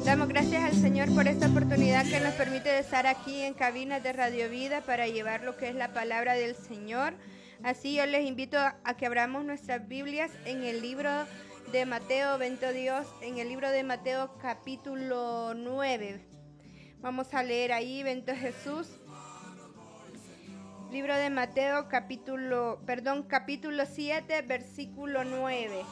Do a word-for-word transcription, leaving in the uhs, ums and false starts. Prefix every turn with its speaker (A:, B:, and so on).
A: Damos gracias al Señor por esta oportunidad que nos permite estar aquí en cabinas de Radio Vida para llevar lo que es la palabra del Señor. Así yo les invito a que abramos nuestras Biblias en el libro de Mateo, bendito Dios, en el libro de Mateo capítulo nueve. Vamos a leer ahí, bendito Jesús. Libro de Mateo capítulo, perdón, capítulo siete, versículo nueve.